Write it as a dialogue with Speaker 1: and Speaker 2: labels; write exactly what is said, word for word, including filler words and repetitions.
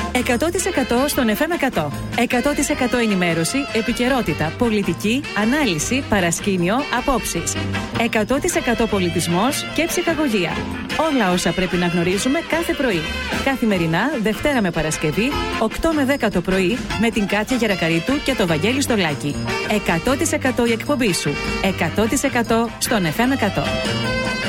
Speaker 1: εκατό τοις εκατό στον εφ εμ εκατό. εκατό τοις εκατό ενημέρωση, επικαιρότητα, πολιτική, ανάλυση, παρασκήνιο, απόψεις. εκατό τοις εκατό πολιτισμός και ψυχαγωγία. Όλα όσα πρέπει να γνωρίζουμε κάθε πρωί. Καθημερινά, Δευτέρα με Παρασκευή, οκτώ με δέκα το πρωί, με την Κάτια Γερακαρίτου και το Βαγγέλη Στολάκη. εκατό τοις εκατό η εκπομπή σου. εκατό τοις εκατό στον εφ εμ εκατό.